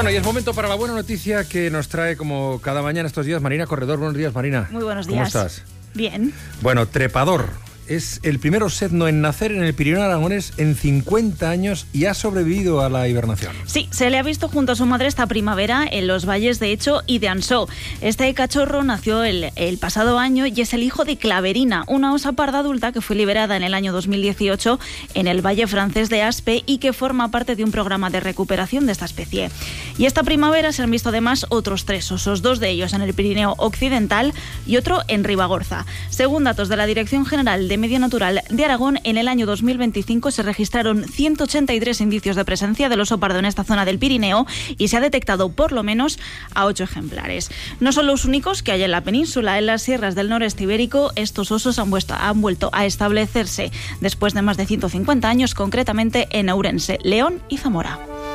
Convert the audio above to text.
Bueno, y es momento para la buena noticia que nos trae como cada mañana estos días Marina Corredor. Buenos días, Marina. Muy buenos días. ¿Cómo estás? Bien. Bueno, trepador. Es el primer osedno en nacer en el Pirineo aragonés en 50 años y ha sobrevivido a la hibernación. Sí, se le ha visto junto a su madre esta primavera en los valles de Echo y de Ansó. Este cachorro nació el pasado año y es el hijo de Claverina, una osa parda adulta que fue liberada en el año 2018 en el valle francés de Aspe y que forma parte de un programa de recuperación de esta especie. Y esta primavera se han visto además otros 3 osos, 2 de ellos en el Pirineo occidental y otro en Ribagorza. Según datos de la Dirección General de Medio Natural de Aragón, en el año 2025 se registraron 183 indicios de presencia del oso pardo en esta zona del Pirineo y se ha detectado por lo menos a 8 ejemplares. No son los únicos que hay en la península. En las sierras del noreste ibérico, estos osos han vuelto a establecerse después de más de 150 años, concretamente en Ourense, León y Zamora.